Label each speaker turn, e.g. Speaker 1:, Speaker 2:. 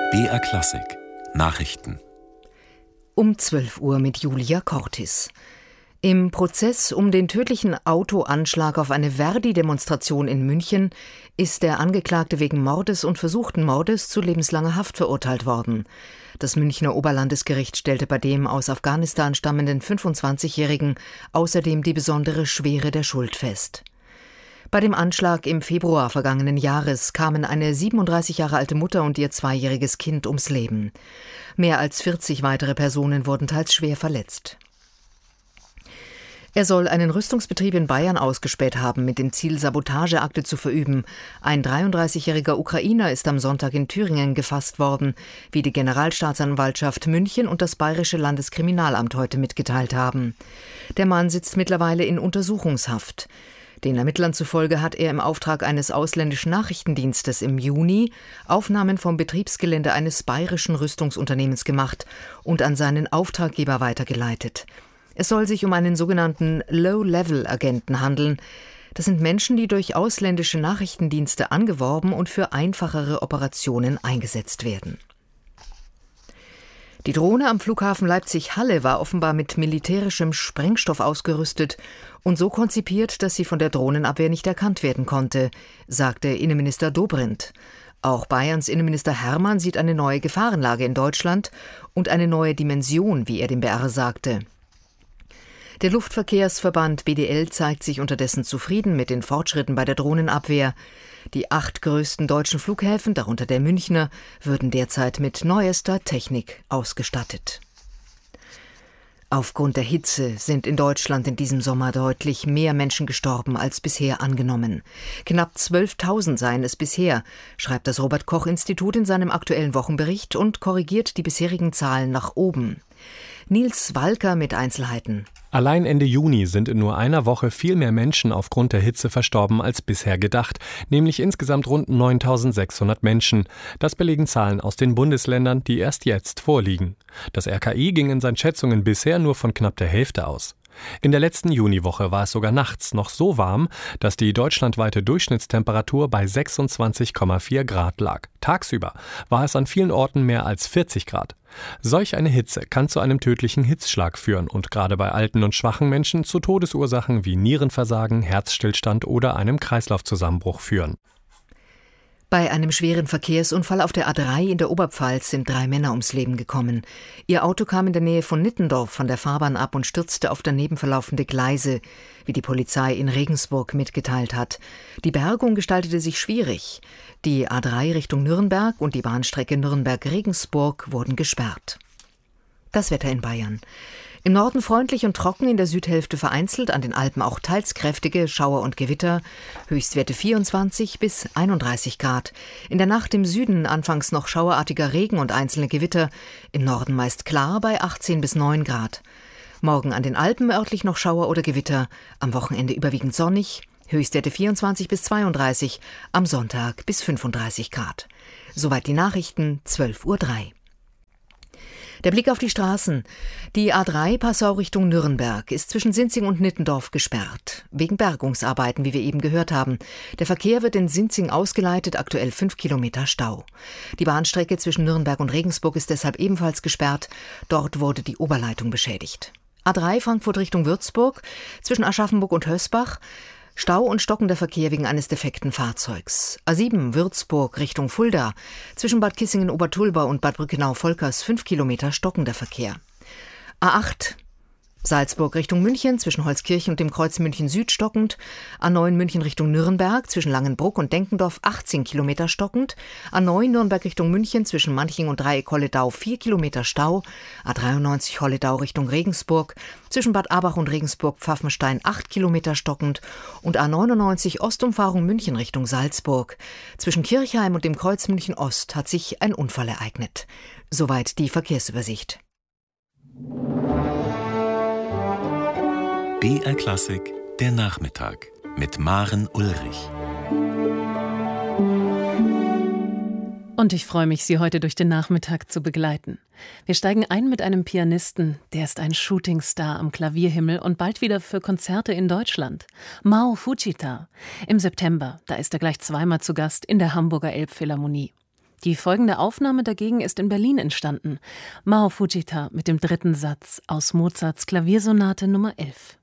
Speaker 1: BR Klassik Nachrichten
Speaker 2: Um 12 Uhr mit Julia Cortis. Im Prozess um den tödlichen Autoanschlag auf eine Verdi-Demonstration in München ist der Angeklagte wegen Mordes und versuchten Mordes zu lebenslanger Haft verurteilt worden. Das Münchner Oberlandesgericht stellte bei dem aus Afghanistan stammenden 25-Jährigen außerdem die besondere Schwere der Schuld fest. Bei dem Anschlag im Februar vergangenen Jahres kamen eine 37 Jahre alte Mutter und ihr 2-jähriges Kind ums Leben. Mehr als 40 weitere Personen wurden teils schwer verletzt. Er soll einen Rüstungsbetrieb in Bayern ausgespäht haben, mit dem Ziel, Sabotageakte zu verüben. Ein 33-jähriger Ukrainer ist am Sonntag in Thüringen gefasst worden, wie die Generalstaatsanwaltschaft München und das Bayerische Landeskriminalamt heute mitgeteilt haben. Der Mann sitzt mittlerweile in Untersuchungshaft. Den Ermittlern zufolge hat er im Auftrag eines ausländischen Nachrichtendienstes im Juni Aufnahmen vom Betriebsgelände eines bayerischen Rüstungsunternehmens gemacht und an seinen Auftraggeber weitergeleitet. Es soll sich um einen sogenannten Low-Level-Agenten handeln. Das sind Menschen, die durch ausländische Nachrichtendienste angeworben und für einfachere Operationen eingesetzt werden. Die Drohne am Flughafen Leipzig-Halle war offenbar mit militärischem Sprengstoff ausgerüstet und so konzipiert, dass sie von der Drohnenabwehr nicht erkannt werden konnte, sagte Innenminister Dobrindt. Auch Bayerns Innenminister Hermann sieht eine neue Gefahrenlage in Deutschland und eine neue Dimension, wie er dem BR sagte. Der Luftverkehrsverband BDL zeigt sich unterdessen zufrieden mit den Fortschritten bei der Drohnenabwehr. Die 8 größten deutschen Flughäfen, darunter der Münchner, würden derzeit mit neuester Technik ausgestattet. Aufgrund der Hitze sind in Deutschland in diesem Sommer deutlich mehr Menschen gestorben als bisher angenommen. Knapp 12.000 seien es bisher, schreibt das Robert-Koch-Institut in seinem aktuellen Wochenbericht und korrigiert die bisherigen Zahlen nach oben. Nils Walker mit Einzelheiten.
Speaker 3: Allein Ende Juni sind in nur einer Woche viel mehr Menschen aufgrund der Hitze verstorben als bisher gedacht, nämlich insgesamt rund 9.600 Menschen. Das belegen Zahlen aus den Bundesländern, die erst jetzt vorliegen. Das RKI ging in seinen Schätzungen bisher nur von knapp der Hälfte aus. In der letzten Juniwoche war es sogar nachts noch so warm, dass die deutschlandweite Durchschnittstemperatur bei 26,4 Grad lag. Tagsüber war es an vielen Orten mehr als 40 Grad. Solch eine Hitze kann zu einem tödlichen Hitzschlag führen und gerade bei alten und schwachen Menschen zu Todesursachen wie Nierenversagen, Herzstillstand oder einem Kreislaufzusammenbruch führen.
Speaker 2: Bei einem schweren Verkehrsunfall auf der A3 in der Oberpfalz sind 3 Männer ums Leben gekommen. Ihr Auto kam in der Nähe von Nittendorf von der Fahrbahn ab und stürzte auf daneben verlaufende Gleise, wie die Polizei in Regensburg mitgeteilt hat. Die Bergung gestaltete sich schwierig. Die A3 Richtung Nürnberg und die Bahnstrecke Nürnberg-Regensburg wurden gesperrt. Das Wetter in Bayern. Im Norden freundlich und trocken, in der Südhälfte vereinzelt, an den Alpen auch teils kräftige Schauer und Gewitter, Höchstwerte 24 bis 31 Grad. In der Nacht im Süden anfangs noch schauerartiger Regen und einzelne Gewitter, im Norden meist klar bei 18 bis 9 Grad. Morgen an den Alpen örtlich noch Schauer oder Gewitter, am Wochenende überwiegend sonnig, Höchstwerte 24 bis 32, am Sonntag bis 35 Grad. Soweit die Nachrichten, 12:03 Uhr. Der Blick auf die Straßen. Die A3 Passau Richtung Nürnberg ist zwischen Sinzing und Nittendorf gesperrt. Wegen Bergungsarbeiten, wie wir eben gehört haben. Der Verkehr wird in Sinzing ausgeleitet, aktuell 5 Kilometer Stau. Die Bahnstrecke zwischen Nürnberg und Regensburg ist deshalb ebenfalls gesperrt. Dort wurde die Oberleitung beschädigt. A3 Frankfurt Richtung Würzburg, zwischen Aschaffenburg und Hösbach. Stau und stockender Verkehr wegen eines defekten Fahrzeugs. A7 Würzburg Richtung Fulda. Zwischen Bad Kissingen-Obertulba und Bad Brückenau-Volkers 5 Kilometer stockender Verkehr. A8 Salzburg Richtung München, zwischen Holzkirchen und dem Kreuz München Süd stockend. A9 München Richtung Nürnberg, zwischen Langenbruck und Denkendorf 18 Kilometer stockend. A9 Nürnberg Richtung München, zwischen Manching und Dreieck Holledau 4 Kilometer Stau. A93 Holledau Richtung Regensburg, zwischen Bad Abach und Regensburg-Pfaffenstein 8 Kilometer stockend. Und A99 Ostumfahrung München Richtung Salzburg. Zwischen Kirchheim und dem Kreuz München Ost hat sich ein Unfall ereignet. Soweit die Verkehrsübersicht.
Speaker 1: BR Klassik, der Nachmittag mit Maren Ulrich.
Speaker 4: Und ich freue mich, Sie heute durch den Nachmittag zu begleiten. Wir steigen ein mit einem Pianisten, der ist ein Shootingstar am Klavierhimmel und bald wieder für Konzerte in Deutschland. Mao Fujita. Im September, da ist er gleich zweimal zu Gast in der Hamburger Elbphilharmonie. Die folgende Aufnahme dagegen ist in Berlin entstanden. Mao Fujita mit dem 3. Satz aus Mozarts Klaviersonate Nummer 11.